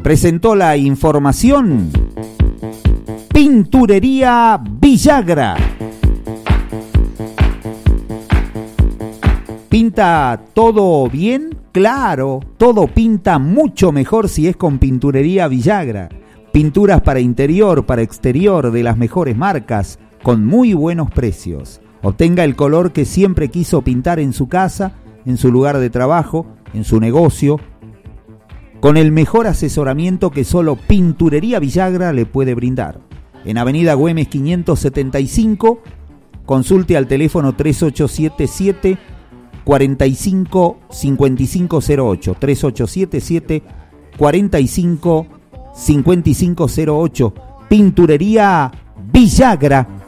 presentó la información Pinturería Villagra. ¿Pinta todo bien? Claro, todo pinta mucho mejor si es con Pinturería Villagra. Pinturas para interior, para exterior, de las mejores marcas, con muy buenos precios. Obtenga el color que siempre quiso pintar en su casa, en su lugar de trabajo, en su negocio, con el mejor asesoramiento que solo Pinturería Villagra le puede brindar. En Avenida Güemes 575, consulte al teléfono 3877 45 5508, 3877 45 5508. Pinturería Villagra.